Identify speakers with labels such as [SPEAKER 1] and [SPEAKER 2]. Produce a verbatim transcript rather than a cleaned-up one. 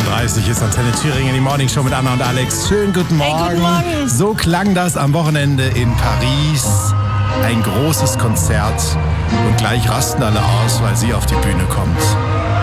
[SPEAKER 1] dreißig ist Antenne Thüringen, die Morning Show mit Anna und Alex. Schönen guten Morgen.
[SPEAKER 2] Hey, guten Morgen.
[SPEAKER 1] So klang das am Wochenende in Paris. Ein großes Konzert. Und gleich rasten alle aus, weil sie auf die Bühne kommt.